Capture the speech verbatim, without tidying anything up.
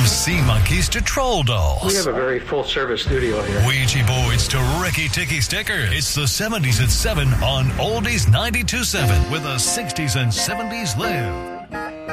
sea monkeys to troll dolls. We have a very full-service studio here. Ouija boards to Ricky Ticky stickers. It's the seventies at seven on Oldies ninety-two point seven, where the sixties and seventies live.